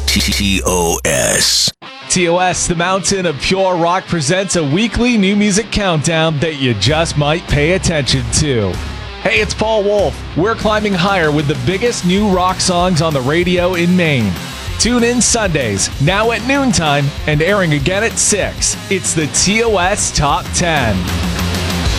TOS. TOS, the Mountain of Pure Rock, presents a weekly new music countdown that you just might pay attention to. Hey, it's Paul Wolf. We're climbing higher with the biggest new rock songs on the radio in Maine. Tune in Sundays, now at noontime, and airing again at 6. It's the TOS Top 10.